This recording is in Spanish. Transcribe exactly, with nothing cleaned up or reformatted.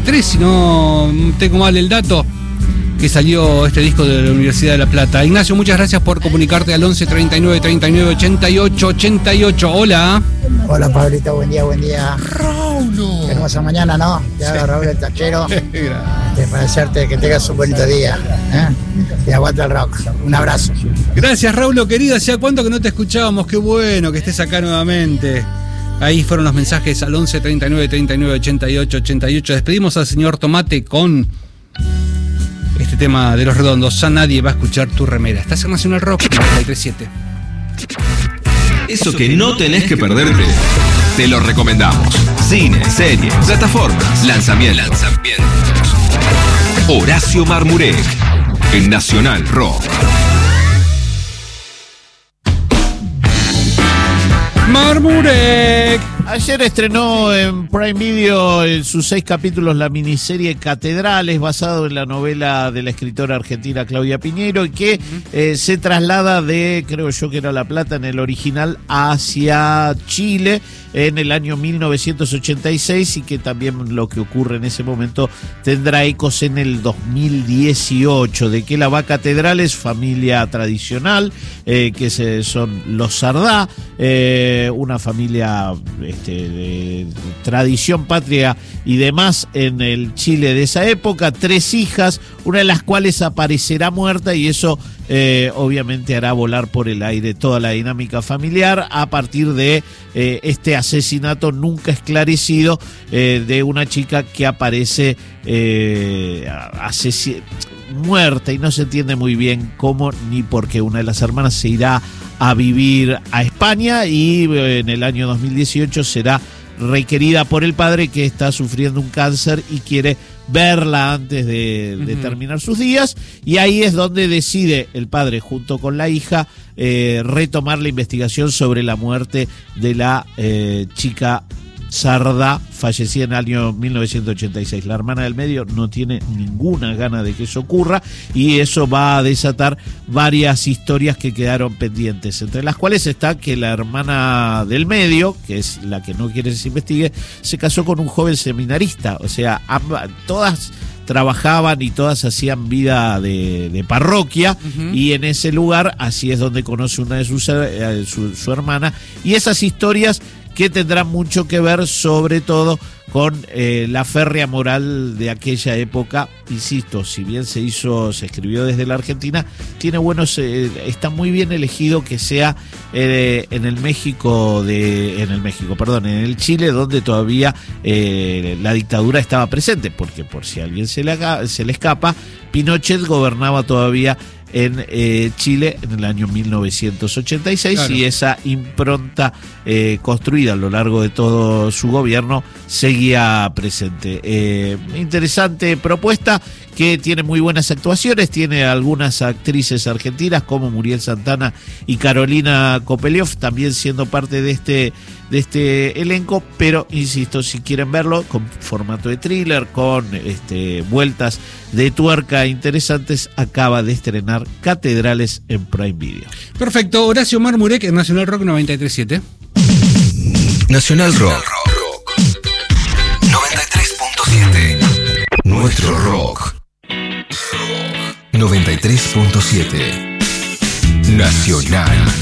tres, si no tengo mal el dato, que salió este disco de la Universidad de La Plata. Ignacio, muchas gracias por comunicarte al once treinta y nueve treinta y nueve ochenta y ocho ochenta y ocho. Hola. Hola, Pablito, buen día, buen día. Raúl. Qué hermosa mañana, ¿no? Ya sí. Raúl el tachero. Te para desearte que tengas un bonito día. ¿eh? Y aguanta el rock. Un abrazo. Gracias, Raúl, querido. ¿Hacía cuánto que no te escuchábamos? Qué bueno que estés acá nuevamente. Ahí fueron los mensajes al once treinta y nueve treinta y nueve ochenta y ocho ochenta y ocho. Despedimos al señor Tomate con este tema de Los Redondos. A nadie va a escuchar tu remera. Estás en Nacional Rock noventa y tres punto siete. Eso que no tenés que perderte, te lo recomendamos. Cine, series, plataformas, lanzamientos. lanzamientos. Horacio Marmurek en Nacional Rock. Marmurek. Ayer estrenó en Prime Video en sus seis capítulos la miniserie Catedrales, basado en la novela de la escritora argentina Claudia Piñeiro, y que eh, se traslada de, creo yo que era La Plata en el original, hacia Chile en el año mil novecientos ochenta y seis, y que también lo que ocurre en ese momento tendrá ecos en el dos mil dieciocho. ¿De qué la va Catedrales? Familia tradicional, eh, que se, son los Sardá, eh, una familia este, de tradición patria y demás en el Chile de esa época. Tres hijas, una de las cuales aparecerá muerta, y eso eh, obviamente hará volar por el aire toda la dinámica familiar a partir de eh, este asesinato nunca esclarecido eh, de una chica que aparece eh, asesi- muerta, y no se entiende muy bien cómo ni por qué. Una de las hermanas se irá a vivir a España y en el año dos mil dieciocho será requerida por el padre, que está sufriendo un cáncer y quiere verla antes de, de uh-huh. terminar sus días, y ahí es donde decide el padre junto con la hija eh, retomar la investigación sobre la muerte de la eh, chica Sardá, fallecida en el año mil novecientos ochenta y seis. La hermana del medio no tiene ninguna gana de que eso ocurra, y eso va a desatar varias historias que quedaron pendientes, entre las cuales está que la hermana del medio, que es la que no quiere que se investigue, se casó con un joven seminarista. O sea, ambas, todas trabajaban y todas hacían vida de, de parroquia, uh-huh. y en ese lugar, así es donde conoce una de sus eh, su, su hermana, y esas historias que tendrán mucho que ver sobre todo con eh, la férrea moral de aquella época. Insisto, si bien se hizo, se escribió desde la Argentina, tiene buenos, eh, está muy bien elegido que sea eh, en el México de, en el México, perdón, en el Chile, donde todavía eh, la dictadura estaba presente, porque por si a alguien se le, haga, se le escapa, Pinochet gobernaba todavía en eh, Chile en el año mil novecientos ochenta y seis, claro. Y esa impronta eh, construida a lo largo de todo su gobierno seguía presente. Eh, interesante propuesta que tiene muy buenas actuaciones, tiene algunas actrices argentinas como Muriel Santana y Carolina Kopeliov también siendo parte de este, de este elenco, pero insisto, si quieren verlo con formato de thriller, con este, vueltas de tuerca interesantes, acaba de estrenar Catedrales en Prime Video. Perfecto, Horacio Marmurek en Nacional Rock noventa y tres punto siete. Nacional Rock noventa y tres punto siete. Nuestro rock. noventa y tres punto siete. Nacional.